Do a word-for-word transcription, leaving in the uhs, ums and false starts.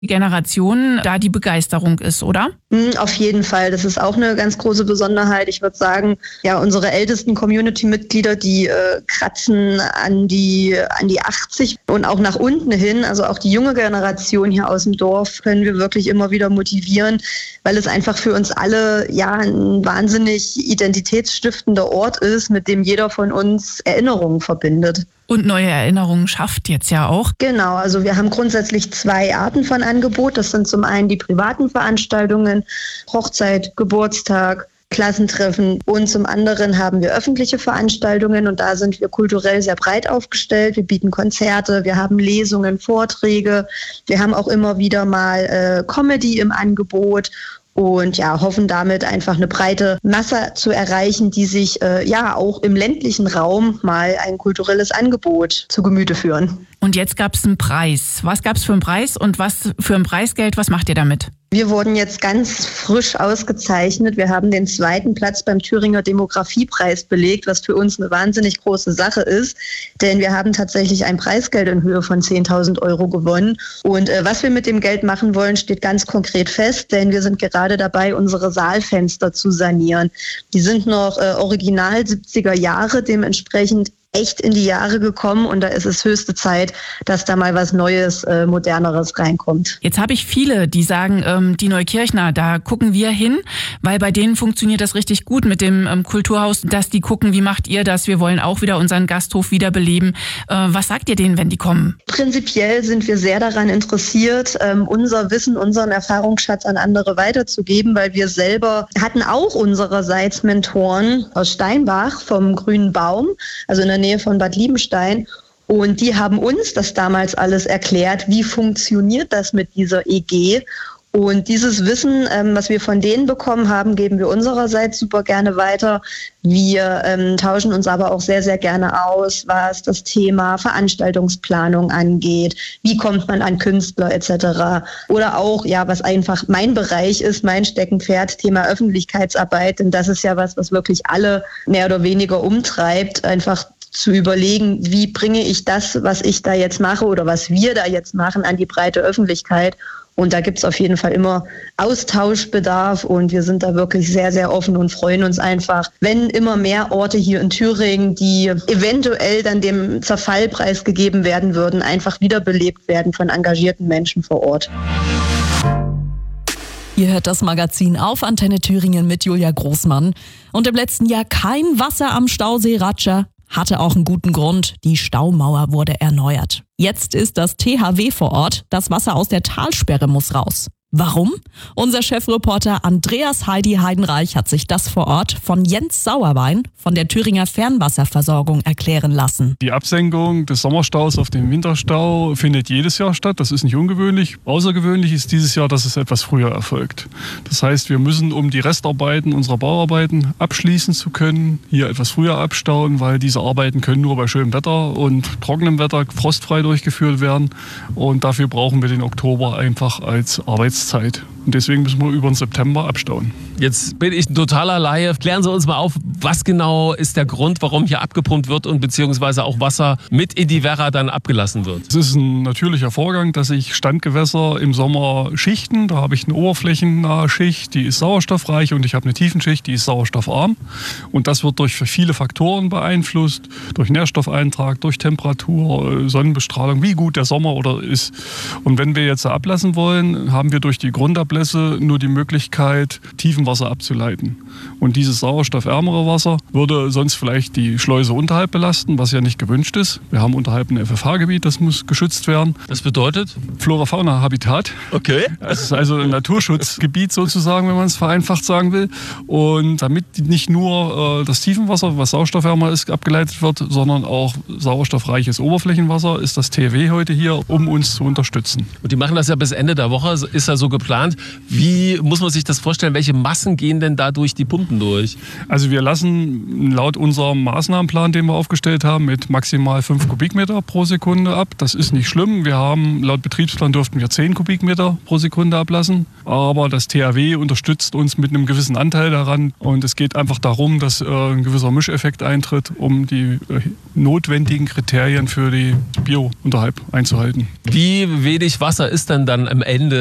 Generation da die Begeisterung ist, oder? Auf jeden Fall. Das ist auch eine ganz große Besonderheit. Ich würde sagen, ja, unsere ältesten Community-Mitglieder, die äh, kratzen an die, an die achtzig und auch nach unten hin. Also auch die junge Generation hier aus dem Dorf können wir wirklich immer wieder motivieren, weil es einfach für uns alle ja ein wahnsinnig identitätsstiftender Ort ist, mit dem jeder von uns Erinnerungen verbindet. Und neue Erinnerungen schafft jetzt ja auch. Genau, also wir haben grundsätzlich zwei Arten von Angebot. Das sind zum einen die privaten Veranstaltungen, Hochzeit, Geburtstag, Klassentreffen, und zum anderen haben wir öffentliche Veranstaltungen, und da sind wir kulturell sehr breit aufgestellt. Wir bieten Konzerte, wir haben Lesungen, Vorträge, wir haben auch immer wieder mal äh, Comedy im Angebot. Und ja, hoffen damit einfach eine breite Masse zu erreichen, die sich äh, ja auch im ländlichen Raum mal ein kulturelles Angebot zu Gemüte führen. Und jetzt gab es einen Preis. Was gab es für einen Preis und was für ein Preisgeld? Was macht ihr damit? Wir wurden jetzt ganz frisch ausgezeichnet. Wir haben den zweiten Platz beim Thüringer Demografiepreis belegt, was für uns eine wahnsinnig große Sache ist. Denn wir haben tatsächlich ein Preisgeld in Höhe von zehntausend Euro gewonnen. Und äh, was wir mit dem Geld machen wollen, steht ganz konkret fest, denn wir sind gerade dabei, unsere Saalfenster zu sanieren. Die sind noch äh, original siebziger Jahre, dementsprechend echt in die Jahre gekommen, und da ist es höchste Zeit, dass da mal was Neues, äh, Moderneres reinkommt. Jetzt habe ich viele, die sagen, ähm, die Neukirchner, da gucken wir hin, weil bei denen funktioniert das richtig gut mit dem ähm, Kulturhaus, dass die gucken, wie macht ihr das? Wir wollen auch wieder unseren Gasthof wiederbeleben. Äh, was sagt ihr denen, wenn die kommen? Prinzipiell sind wir sehr daran interessiert, ähm, unser Wissen, unseren Erfahrungsschatz an andere weiterzugeben, weil wir selber hatten auch unsererseits Mentoren aus Steinbach vom Grünen Baum, also in der Nähe von Bad Liebenstein. Und die haben uns das damals alles erklärt, wie funktioniert das mit dieser E G. Und dieses Wissen, ähm, was wir von denen bekommen haben, geben wir unsererseits super gerne weiter. Wir ähm, tauschen uns aber auch sehr, sehr gerne aus, was das Thema Veranstaltungsplanung angeht. Wie kommt man an Künstler et cetera. Oder auch, ja, was einfach mein Bereich ist, mein Steckenpferd, Thema Öffentlichkeitsarbeit. Denn das ist ja was, was wirklich alle mehr oder weniger umtreibt, einfach zu überlegen, wie bringe ich das, was ich da jetzt mache oder was wir da jetzt machen, an die breite Öffentlichkeit. Und da gibt es auf jeden Fall immer Austauschbedarf, und wir sind da wirklich sehr, sehr offen und freuen uns einfach, wenn immer mehr Orte hier in Thüringen, die eventuell dann dem Zerfall preisgegeben werden würden, einfach wiederbelebt werden von engagierten Menschen vor Ort. Ihr hört das Magazin auf Antenne Thüringen mit Julia Großmann. Und im letzten Jahr kein Wasser am Stausee Ratscha. Hatte auch einen guten Grund, die Staumauer wurde erneuert. Jetzt ist das T H W vor Ort, das Wasser aus der Talsperre muss raus. Warum? Unser Chefreporter Andreas Heidi Heidenreich hat sich das vor Ort von Jens Sauerwein von der Thüringer Fernwasserversorgung erklären lassen. Die Absenkung des Sommerstaus auf den Winterstau findet jedes Jahr statt. Das ist nicht ungewöhnlich. Außergewöhnlich ist dieses Jahr, dass es etwas früher erfolgt. Das heißt, wir müssen, um die Restarbeiten unserer Bauarbeiten abschließen zu können, hier etwas früher abstauen, weil diese Arbeiten können nur bei schönem Wetter und trockenem Wetter frostfrei durchgeführt werden. Und dafür brauchen wir den Oktober einfach als Arbeitszeit. Zeit. Und deswegen müssen wir über den September abstauen. Jetzt bin ich ein totaler Laie. Klären Sie uns mal auf, was genau ist der Grund, warum hier abgepumpt wird und beziehungsweise auch Wasser mit in die Werra dann abgelassen wird? Es ist ein natürlicher Vorgang, dass sich Standgewässer im Sommer schichten. Da habe ich eine oberflächennahe Schicht, die ist sauerstoffreich, und ich habe eine Tiefenschicht, die ist sauerstoffarm. Und das wird durch viele Faktoren beeinflusst, durch Nährstoffeintrag, durch Temperatur, Sonnenbestrahlung, wie gut der Sommer oder ist. Und wenn wir jetzt ablassen wollen, haben wir durch die Grundablässe nur die Möglichkeit, Tiefenwasser abzuleiten. Und dieses sauerstoffärmere Wasser würde sonst vielleicht die Schleuse unterhalb belasten, was ja nicht gewünscht ist. Wir haben unterhalb ein F F H-Gebiet, das muss geschützt werden. Das bedeutet? Flora-Fauna-Habitat. Okay. Das ist also ein Naturschutzgebiet sozusagen, wenn man es vereinfacht sagen will. Und damit nicht nur äh, das Tiefenwasser, was sauerstoffärmer ist, abgeleitet wird, sondern auch sauerstoffreiches Oberflächenwasser, ist das T H W heute hier, um uns zu unterstützen. Und die machen das ja bis Ende der Woche, ist ja so geplant. Wie muss man sich das vorstellen? Welche Massen gehen denn da durch die Pumpen durch? Also wir lassen laut unserem Maßnahmenplan, den wir aufgestellt haben, mit maximal fünf Kubikmeter pro Sekunde ab. Das ist nicht schlimm. Wir haben laut Betriebsplan dürften wir zehn Kubikmeter pro Sekunde ablassen. Aber das T H W unterstützt uns mit einem gewissen Anteil daran. Und es geht einfach darum, dass äh, ein gewisser Mischeffekt eintritt, um die äh, notwendigen Kriterien für die Bio-Unterhalb einzuhalten. Wie wenig Wasser ist denn dann am Ende